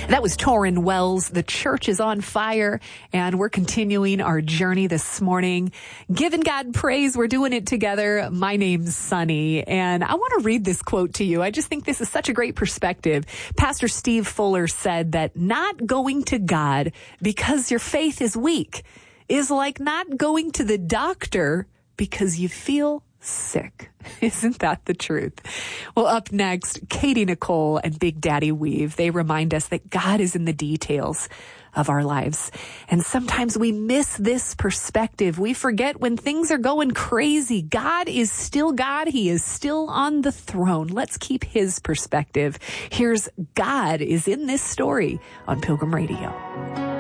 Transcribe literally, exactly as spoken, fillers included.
That was Torrin Wells. The church is on fire, and we're continuing our journey this morning. Giving God praise. We're doing it together. My name's Sunny, and I want to read this quote to you. I just think this is such a great perspective. Pastor Steve Fuller said that not going to God because your faith is weak is like not going to the doctor because you feel sick. Isn't that the truth? Well, up next, Katie Nicole and Big Daddy Weave. They remind us that God is in the details of our lives. And sometimes we miss this perspective. We forget when things are going crazy. God is still God. He is still on the throne. Let's keep his perspective. Here's God is in this story on Pilgrim Radio.